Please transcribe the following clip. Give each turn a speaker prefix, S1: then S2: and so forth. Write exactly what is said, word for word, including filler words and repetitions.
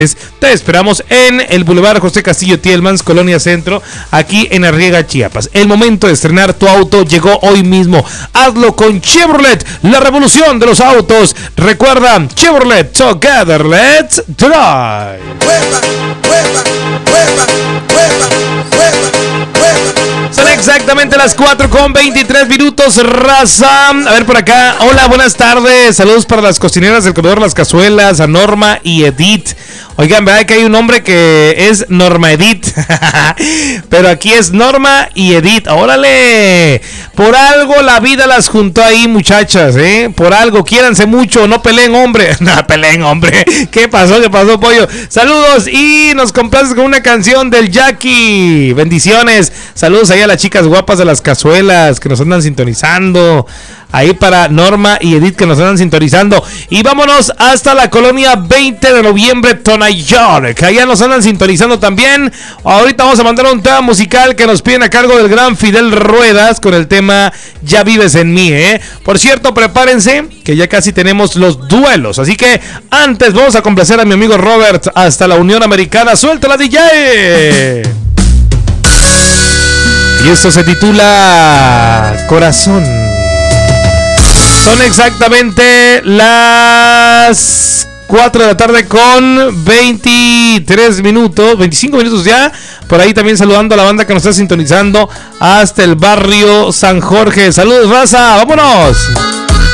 S1: Te esperamos en el Boulevard José Castillo Tielmans, Colonia Centro, aquí en Arriaga, Chiapas. El momento de estrenar tu auto llegó hoy mismo. Hazlo con Chevrolet, la revolución de los autos. Recuerda, Chevrolet Together, let's drive. Son exactamente las cuatro con veintitrés minutos, raza. A ver por acá. Hola, buenas tardes. Saludos para las cocineras del comedor Las Cazuelas, a Norma y Edith. Oigan, ¿verdad que hay un hombre que es Norma Edith? Pero aquí es Norma y Edith. ¡Órale! Por algo la vida las juntó ahí, muchachas, ¿eh? Por algo, quiéranse mucho, no peleen, hombre. No peleen, hombre. ¿Qué pasó? ¿Qué pasó, pollo? Saludos y nos complaces con una canción del Jackie. Bendiciones. Saludos ahí a las chicas guapas de Las Cazuelas que nos andan sintonizando. Ahí para Norma y Edith que nos andan sintonizando. Y vámonos hasta la colonia veinte de noviembre, Tony York. Allá nos andan sintonizando también. Ahorita vamos a mandar un tema musical que nos piden a cargo del gran Fidel Ruedas con el tema Ya Vives en Mí, ¿eh? Por cierto, prepárense que ya casi tenemos los duelos. Así que antes vamos a complacer a mi amigo Robert hasta la Unión Americana. ¡Suéltala, D J! Y esto se titula Corazón. Son exactamente las cuatro de la tarde con veintitrés minutos, veinticinco minutos ya. Por ahí también saludando a la banda que nos está sintonizando hasta el barrio San Jorge. Saludos, raza, vámonos.